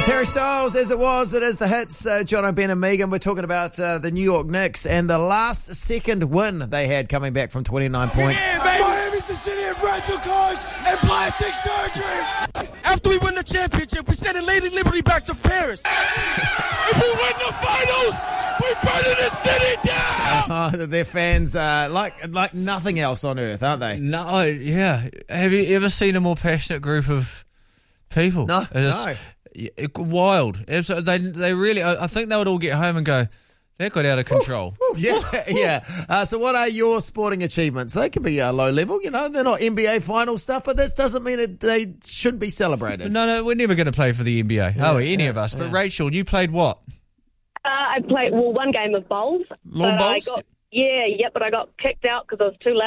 It's Harry Styles, as it was. It is the hits. John O'Ben and Megan. We're talking about the New York Knicks and the last second win they had coming back from 29 points. Yeah, Miami's the city of rental cars and plastic surgery. After we win the championship, we're sending Lady Liberty back to Paris. If we win the finals, we're burning the city down. Their fans like nothing else on earth, aren't they? No, yeah. Have you ever seen a more passionate group of people? No. Wild. They really. I think they would all get home and go, that got out of control. Yeah. So what are your sporting achievements? They can be low level, they're not NBA final stuff, but that doesn't mean they shouldn't be celebrated. No, we're never going to play for the NBA, are we? Any of us. But Rachel, you played what? I played, one game of bowls. Lawn bowls? But I got kicked out because I was too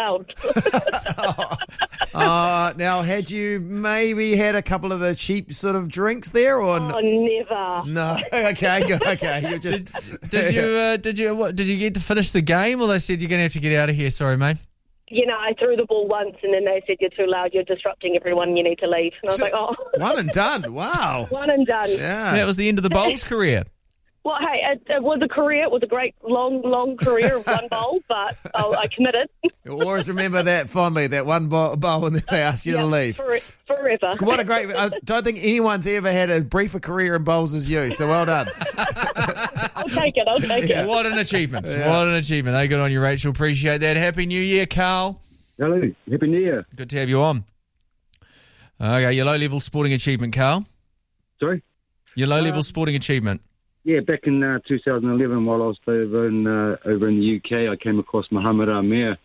loud. Now, had you maybe had a couple of the cheap sort of drinks there, or never. No? Okay, good. Okay, you just Did you get to finish the game, or they said you're going to have to get out of here? Sorry, mate. I threw the ball once, and then they said, you're too loud, you're disrupting everyone, you need to leave. And I was like, oh. One and done. Wow. One and done. Yeah. That was the end of the bowls career. Well, hey, it was a career. It was a great, long career of one bowl, but I committed. Always remember that fondly, that one bowl, and then they asked you to leave. Forever. What a great... I don't think anyone's ever had a briefer career in bowls as you, so well done. I'll take it. What an achievement. Yeah. What an achievement. Hey, good on you, Rachel. Appreciate that. Happy New Year, Carl. Hello. Happy New Year. Good to have you on. Okay, your low-level sporting achievement, Carl. Sorry? Your low-level sporting achievement. Yeah, back in 2011, while I was over in the UK, I came across Muhammad Amir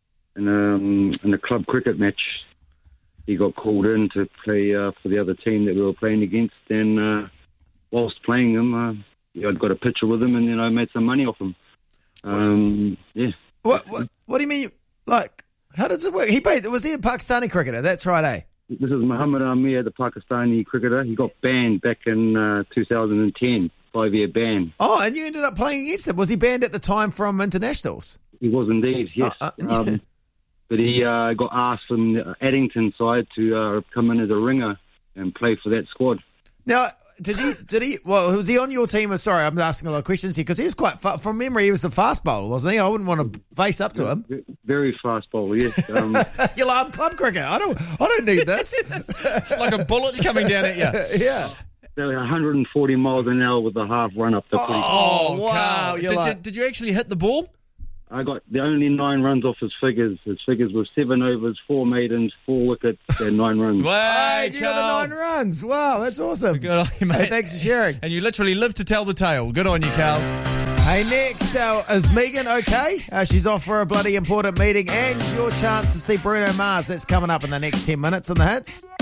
in a club cricket match. He got called in to play for the other team that we were playing against, and whilst playing him, I got a picture with him, and then I made some money off him. Yeah. What do you mean? Like, how does it work? Was he a Pakistani cricketer? That's right, eh? This is Muhammad Amir, the Pakistani cricketer. He got banned back in 2010. 5-year ban. Oh, and you ended up playing against him. Was he banned at the time from internationals? He was indeed, yes. Yeah. But he got asked from the Addington side to come in as a ringer and play for that squad. Now, did he? Well, was he on your team? Sorry, I'm asking a lot of questions here because he was quite from memory. He was a fast bowler, wasn't he? I wouldn't want to face up to him. Very fast bowler, yes. You're like, I'm club cricket. I don't need this. Like a bullet coming down at you. Yeah. 140 miles an hour with a half run up the crease. Oh, wow. Did you actually hit the ball? I got the only 9 runs off his figures. His figures were 7 overs, 4 maidens, 4 wickets, and 9 runs. Hey, you got the 9 runs. Wow, that's awesome. Good on you, mate. Hey, thanks for sharing. And you literally live to tell the tale. Good on you, Carl. Hey, next, is Megan okay? She's off for a bloody important meeting, and your chance to see Bruno Mars. That's coming up in the next 10 minutes on the hits.